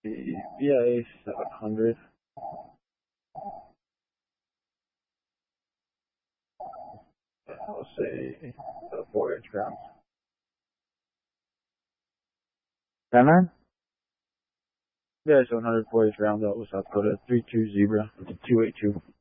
The BIA 700. I'll say 4-inch rounds. 10-9? BIA 700 4-inch rounds out with South Dakota. 3-2 Zebra 282.